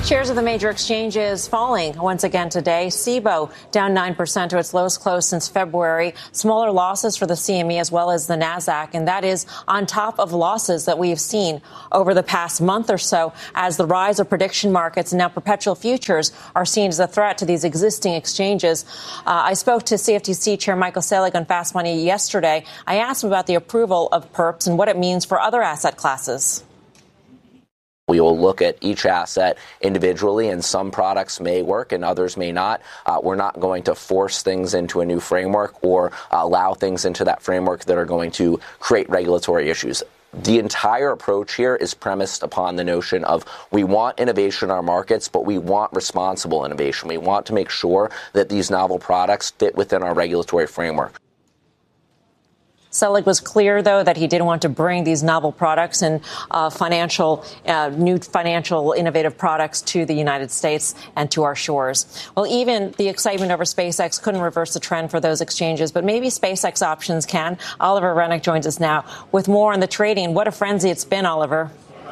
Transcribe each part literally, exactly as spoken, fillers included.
Shares of the major exchanges falling once again today. Cboe down nine percent to its lowest close since February. Smaller losses for the C M E as well as the Nasdaq. And that is on top of losses that we have seen over the past month or so as the rise of prediction markets and now perpetual futures are seen as a threat to these existing exchanges. Uh, I spoke to C F T C Chair Michael Selig on Fast Money yesterday. I asked him about the approval of perps and what it means for other asset classes. We will look at each asset individually, and some products may work and others may not. Uh, we're not going to force things into a new framework or uh, allow things into that framework that are going to create regulatory issues. The entire approach here is premised upon the notion of we want innovation in our markets, but we want responsible innovation. We want to make sure that these novel products fit within our regulatory framework. Selig was clear, though, that he didn't want to bring these novel products and uh, financial, uh, new financial innovative products to the United States and to our shores. Well, even the excitement over SpaceX couldn't reverse the trend for those exchanges, but maybe SpaceX options can. Oliver Rennick joins us now with more on the trading. What a frenzy it's been, Oliver.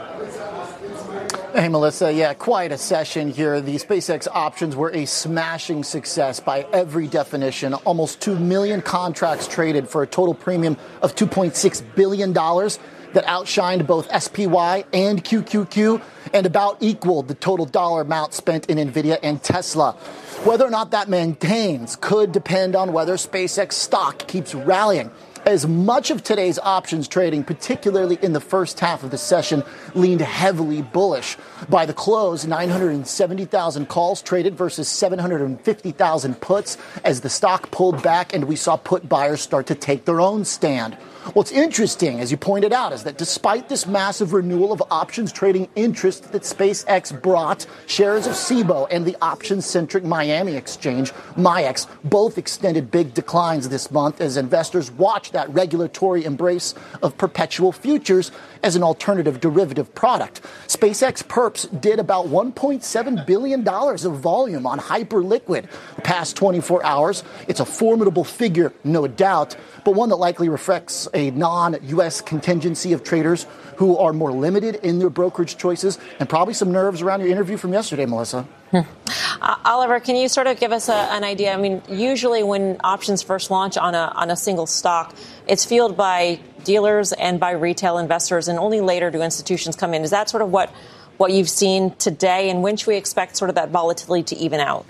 Hey, Melissa. Yeah, quite a session here. The SpaceX options were a smashing success by every definition. Almost two million contracts traded for a total premium of two point six billion dollars that outshined both S P Y and Q Q Q and about equaled the total dollar amount spent in NVIDIA and Tesla. Whether or not that maintains could depend on whether SpaceX stock keeps rallying. As much of today's options trading, particularly in the first half of the session, leaned heavily bullish. By the close, nine hundred seventy thousand calls traded versus seven hundred fifty thousand puts as the stock pulled back and we saw put buyers start to take their own stand. What's interesting, as you pointed out, is that despite this massive renewal of options trading interest that SpaceX brought, shares of Cboe and the options-centric Miami exchange, MIAX, both extended big declines this month as investors watch that regulatory embrace of perpetual futures as an alternative derivative product. SpaceX perps did about one point seven billion dollars of volume on Hyperliquid the past twenty-four hours. It's a formidable figure, no doubt, but one that likely reflects a non-U S contingency of traders who are more limited in their brokerage choices and probably some nerves around your interview from yesterday, Melissa. Hmm. Uh, Oliver, can you sort of give us a, an idea? I mean, usually when options first launch on a on a single stock, it's fueled by dealers and by retail investors, and only later do institutions come in. Is that sort of what what you've seen today, and when should we expect sort of that volatility to even out?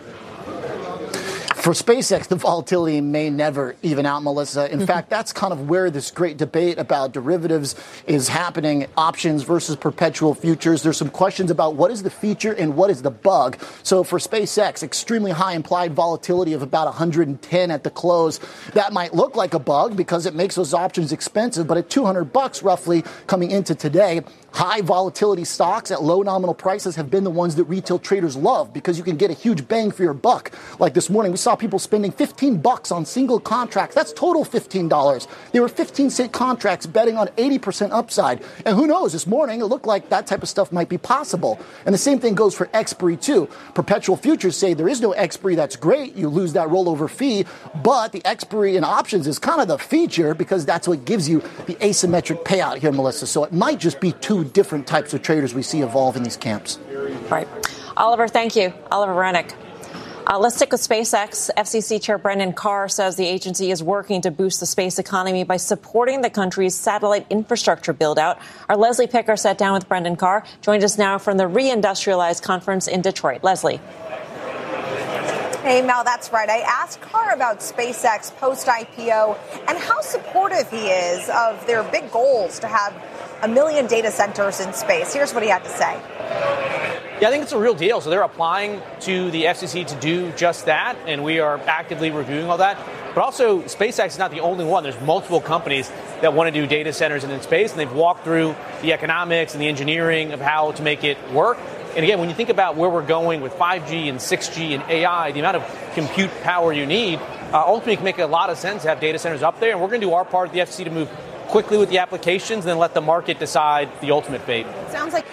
For SpaceX, the volatility may never even out, Melissa. In fact, that's kind of where this great debate about derivatives is happening, options versus perpetual futures. There's some questions about what is the feature and what is the bug. So for SpaceX, extremely high implied volatility of about one hundred ten at the close. That might look like a bug because it makes those options expensive, but at two hundred bucks roughly coming into today, high volatility stocks at low nominal prices have been the ones that retail traders love because you can get a huge bang for your buck. Like this morning, we saw people spending fifteen bucks on single contracts. That's total fifteen dollars. They were fifteen cent contracts betting on eighty percent upside. And who knows, this morning it looked like that type of stuff might be possible. And the same thing goes for expiry too. Perpetual futures say there is no expiry. That's great. You lose that rollover fee. But the expiry in options is kind of the feature because that's what gives you the asymmetric payout here, Melissa. So it might just be two different types of traders we see evolve in these camps. Right. Oliver, thank you. Oliver Rennick. Uh, let's stick with SpaceX. F C C Chair Brendan Carr says the agency is working to boost the space economy by supporting the country's satellite infrastructure build-out. Our Leslie Picker sat down with Brendan Carr, joined us now from the Reindustrialized Conference in Detroit. Leslie. Hey, Mel, that's right. I asked Carr about SpaceX post-I P O and how supportive he is of their big goals to have a million data centers in space. Here's what he had to say. Yeah, I think it's a real deal. So they're applying to the F C C to do just that, and we are actively reviewing all that. But also, SpaceX is not the only one. There's multiple companies that want to do data centers in space, and they've walked through the economics and the engineering of how to make it work. And again, when you think about where we're going with five G and six G and A I, the amount of compute power you need, uh, ultimately it can make a lot of sense to have data centers up there. And we're going to do our part at the F C C to move quickly with the applications and then let the market decide the ultimate fate. Sounds like...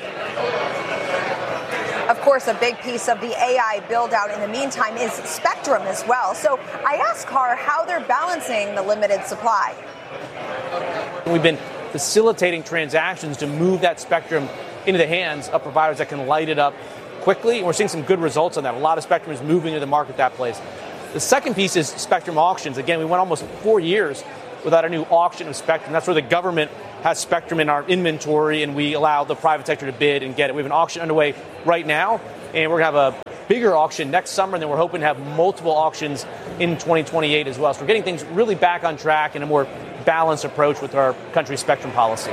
Of course, a big piece of the A I build-out in the meantime is spectrum as well. So I asked Carr how they're balancing the limited supply. We've been facilitating transactions to move that spectrum into the hands of providers that can light it up quickly, and we're seeing some good results on that. A lot of spectrum is moving into the market that place. The second piece is spectrum auctions. Again, we went almost four years without a new auction of spectrum. That's where the government has spectrum in our inventory, and we allow the private sector to bid and get it. We have an auction underway right now, and we're going to have a bigger auction next summer, and then we're hoping to have multiple auctions in twenty twenty-eight as well. So we're getting things really back on track and a more balanced approach with our country's spectrum policy.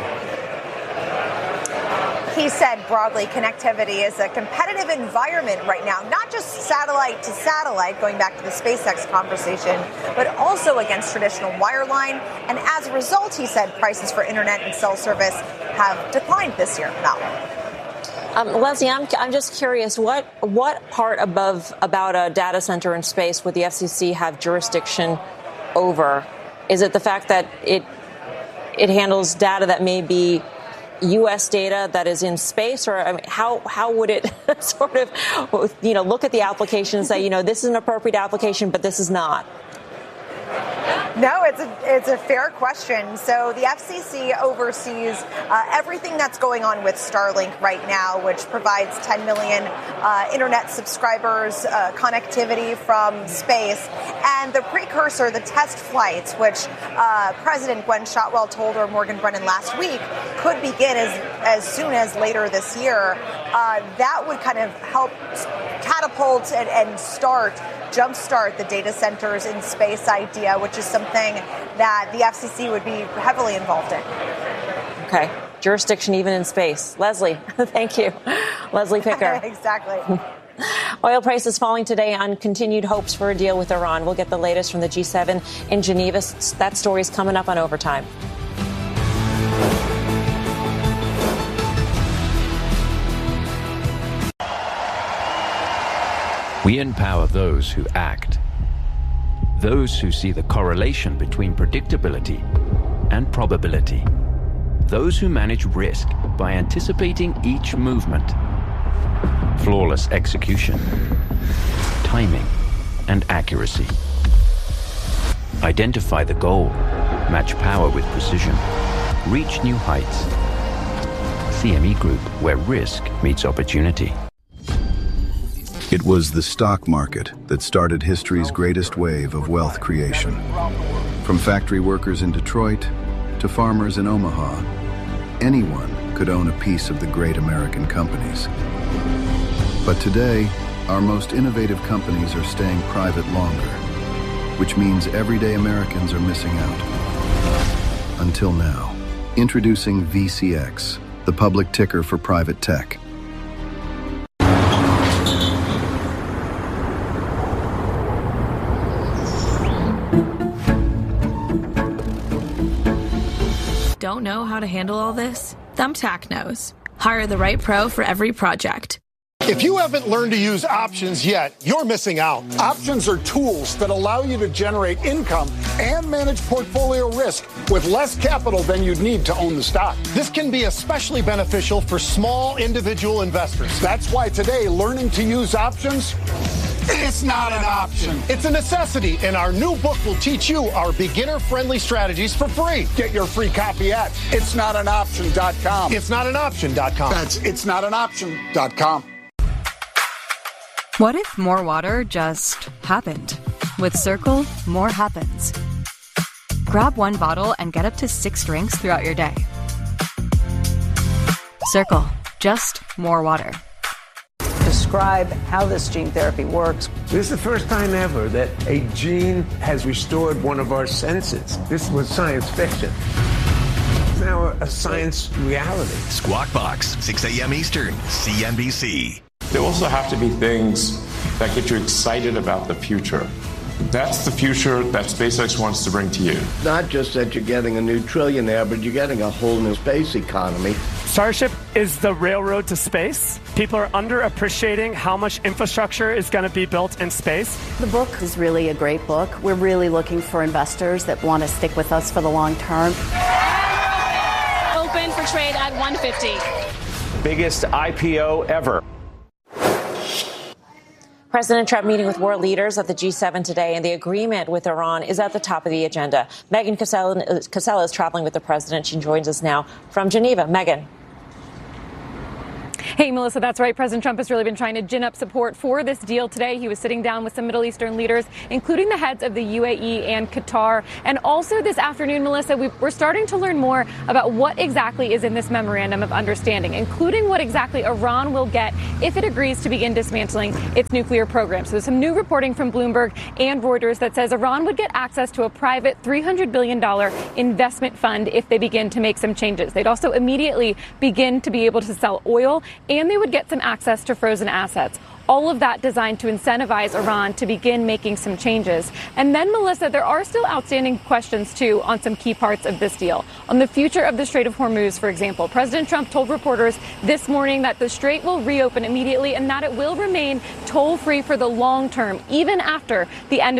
He said broadly, connectivity is a competitive environment right now, not just satellite to satellite, going back to the SpaceX conversation, but also against traditional wireline. And as a result, he said prices for internet and cell service have declined this year. Now, Um, Leslie, I'm, I'm just curious, what what part above about a data center in space would the F C C have jurisdiction over? Is it the fact that it it handles data that may be U S data that is in space, or I mean, how how would it sort of, you know, look at the application and say, you know, this is an appropriate application, but this is not? No, it's a it's a fair question. So the F C C oversees uh, everything that's going on with Starlink right now, which provides ten million uh, internet subscribers, uh, connectivity from space, and the precursor, the test flights, which uh, President Gwen Shotwell told her Morgan Brennan last week could begin as as soon as later this year. Uh, that would kind of help catapult and, and start. jumpstart the data centers in space idea, which is something that the F C C would be heavily involved in. Okay. Jurisdiction even in space. Leslie, thank you. Leslie Picker. Exactly. Oil prices falling today on continued hopes for a deal with Iran. We'll get the latest from the G seven in Geneva. That story's coming up on Overtime. We empower those who act, those who see the correlation between predictability and probability, those who manage risk by anticipating each movement, flawless execution, timing, and accuracy. Identify the goal, match power with precision, reach new heights. C M E Group, where risk meets opportunity. It was the stock market that started history's greatest wave of wealth creation. From factory workers in Detroit to farmers in Omaha, anyone could own a piece of the great American companies. But today, our most innovative companies are staying private longer, which means everyday Americans are missing out. Until now. Introducing V C X, the public ticker for private tech. Don't know how to handle all this? Thumbtack knows. Hire the right pro for every project. If you haven't learned to use options yet, you're missing out. Options are tools that allow you to generate income and manage portfolio risk with less capital than you'd need to own the stock. This can be especially beneficial for small individual investors. That's why today, learning to use options, it's not an option. It's a necessity, and our new book will teach you our beginner-friendly strategies for free. Get your free copy at it's not an option dot com. It's not an option dot com. That's it's not an option dot com. What if more water just happened? With Circle, more happens. Grab one bottle and get up to six drinks throughout your day. Circle, just more water. Describe how this gene therapy works. This is the first time ever that a gene has restored one of our senses. This was science fiction. It's now a science reality. Squawk Box, six a.m. Eastern, C N B C. There also have to be things that get you excited about the future. That's the future that SpaceX wants to bring to you. Not just that you're getting a new trillionaire, but you're getting a whole new space economy. Starship is the railroad to space. People are underappreciating how much infrastructure is going to be built in space. The book is really a great book. We're really looking for investors that want to stick with us for the long term. Open for trade at one fifty. Biggest I P O ever. President Trump meeting with world leaders at the G seven today, and the agreement with Iran is at the top of the agenda. Megan Cassella is traveling with the president. She joins us now from Geneva. Megan. Hey, Melissa, that's right. President Trump has really been trying to gin up support for this deal today. He was sitting down with some Middle Eastern leaders, including the heads of the U A E and Qatar. And also this afternoon, Melissa, we're starting to learn more about what exactly is in this memorandum of understanding, including what exactly Iran will get if it agrees to begin dismantling its nuclear program. So there's some new reporting from Bloomberg and Reuters that says Iran would get access to a private three hundred billion dollars investment fund if they begin to make some changes. They'd also immediately begin to be able to sell oil, and they would get some access to frozen assets. All of that designed to incentivize Iran to begin making some changes. And then, Melissa, there are still outstanding questions, too, on some key parts of this deal. On the future of the Strait of Hormuz, for example, President Trump told reporters this morning that the strait will reopen immediately and that it will remain toll-free for the long term, even after the end of